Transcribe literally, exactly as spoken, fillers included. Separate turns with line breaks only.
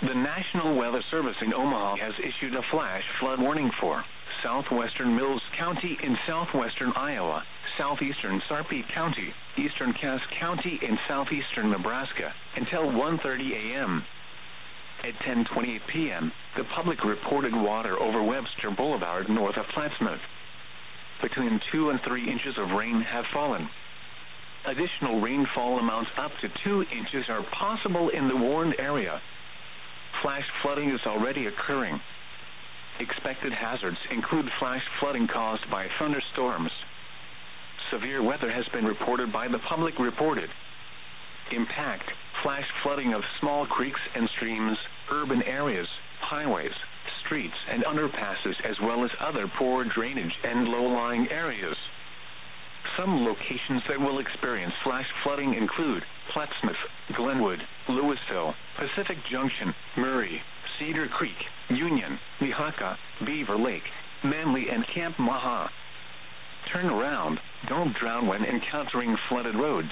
The National Weather Service in Omaha has issued a flash flood warning for southwestern Mills County in southwestern Iowa, southeastern Sarpy County, eastern Cass County, and southeastern Nebraska until one thirty a.m. At ten twenty-eight p.m., the public reported water over Webster Boulevard north of Plattsmouth. Between two and three inches of rain have fallen. Additional rainfall amounts up to two inches are possible in the warned area. Flash flooding is already occurring. Expected hazards include flash flooding caused by thunderstorms. Severe weather has been reported by the public reported. Impact: flash flooding of small creeks and streams, urban areas, highways, streets, and underpasses, as well as other poor drainage and low-lying areas. Some locations that will experience flash flooding include Plattsmouth, Glenwood, Louisville, Pacific Junction, Murray, Cedar Creek, Union, Mihaka, Beaver Lake, Manly, and Camp Maha. Turn around. Don't drown when encountering flooded roads.